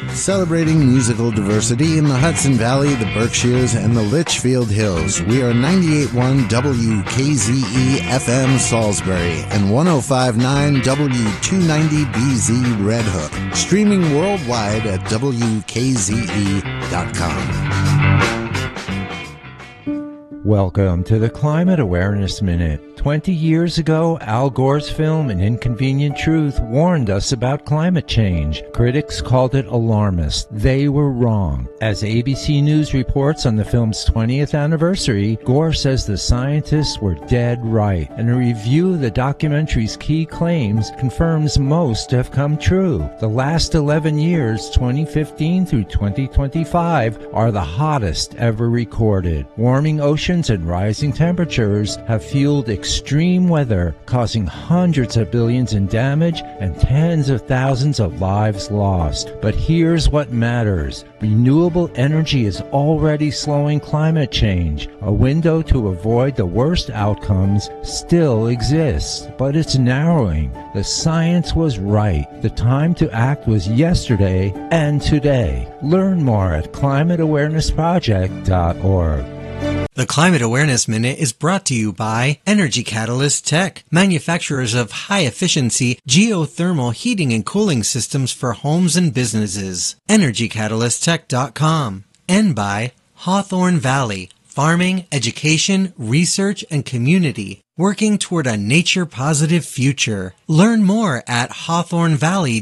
Celebrating musical diversity in the Hudson Valley, the Berkshires, and the Litchfield Hills. We are 98.1 WKZE FM Salisbury and 105.9 W290BZ Red Hook. Streaming worldwide at WKZE.com. Welcome to the Climate Awareness Minute. 20 years ago, Al Gore's film An Inconvenient Truth warned us about climate change. Critics called it alarmist. They were wrong. As ABC News reports on the film's 20th anniversary, Gore says the scientists were dead right, and a review of the documentary's key claims confirms most have come true. The last 11 years, 2015 through 2025, are the hottest ever recorded. Warming oceans and rising temperatures have fueled extreme weather, causing hundreds of billions in damage and tens of thousands of lives lost. But here's what matters. Renewable energy is already slowing climate change. A window to avoid the worst outcomes still exists, but it's narrowing. The science was right. The time to act was yesterday and today. Learn more at climateawarenessproject.org. The Climate Awareness Minute is brought to you by Energy Catalyst Tech, manufacturers of high-efficiency geothermal heating and cooling systems for homes and businesses. EnergyCatalystTech.com. And by Hawthorne Valley, farming, education, research, and community, working toward a nature-positive future. Learn more at hawthornevalley.com.